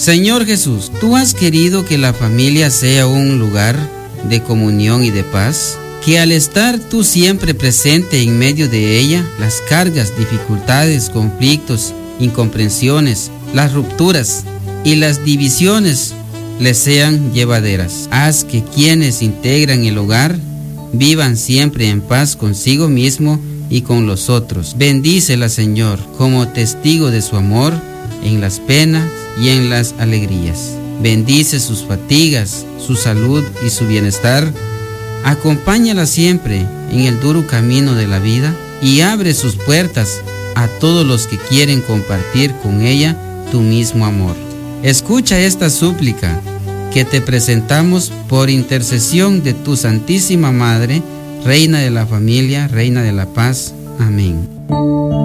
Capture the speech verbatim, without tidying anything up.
Señor Jesús, tú has querido que la familia sea un lugar de comunión y de paz, que al estar tú siempre presente en medio de ella, las cargas, dificultades, conflictos, incomprensiones, las rupturas y las divisiones les sean llevaderas. Haz que quienes integran el hogar vivan siempre en paz consigo mismo y con los otros. Bendícela, Señor, como testigo de su amor en las penas y en las alegrías. Bendice sus fatigas, su salud y su bienestar. Acompáñala siempre en el duro camino de la vida y abre sus puertas a todos los que quieren compartir con ella tu mismo amor. Escucha esta súplica que te presentamos por intercesión de tu Santísima Madre, Reina de la Familia, Reina de la Paz. Amén.